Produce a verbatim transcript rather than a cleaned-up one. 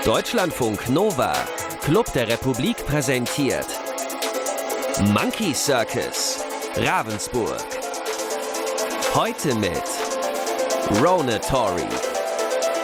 Deutschlandfunk Nova, Club der Republik präsentiert Monkey Circus, Ravensburg. Heute mit Ronatory.